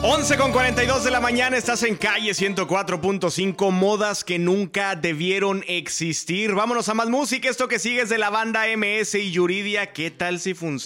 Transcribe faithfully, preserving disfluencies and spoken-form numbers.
once con cuarenta y dos de la mañana, estás en Calle ciento cuatro punto cinco, modas que nunca debieron existir. Vámonos a más música, esto que sigue es de la banda M S y Yuridia, ¿qué tal si funciona?